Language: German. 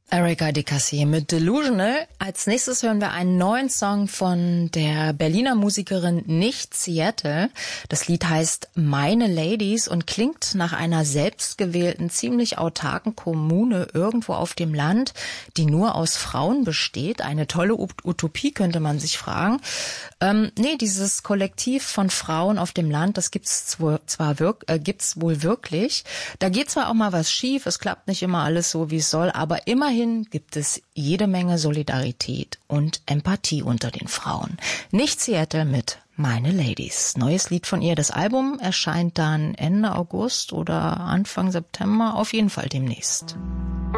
Erika de Cassier mit Delusional. Als nächstes hören wir einen neuen Song von der Berliner Musikerin Nicht Seattle. Das Lied heißt Meine Ladies und klingt nach einer selbstgewählten, ziemlich autarken Kommune irgendwo auf dem Land, die nur aus Frauen besteht. Eine tolle Utopie, könnte man sich fragen. Dieses Kollektiv von Frauen auf dem Land, das gibt's wohl wirklich. Da geht zwar auch mal was schief, es klappt nicht immer alles so, wie es soll, aber immerhin gibt es jede Menge Solidarität und Empathie unter den Frauen. Nicht Seattle mit Meine Ladies. Neues Lied von ihr. Das Album erscheint dann Ende August oder Anfang September, auf jeden Fall demnächst.